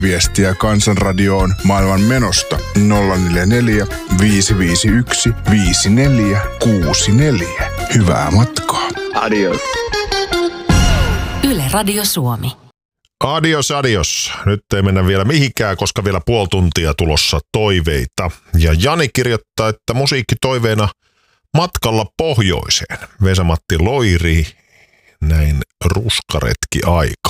Viestiä Kansanradioon maailman menosta 044 551 5464. Hyvää matkaa. Adios. Yle Radio Suomi. Adios. Nyt ei mennä vielä mihinkään, koska vielä puoli tuntia tulossa toiveita. Ja Jani kirjoittaa, että musiikkitoiveena matkalla pohjoiseen. Vesa-Matti Loiri, näin ruskaretki aika.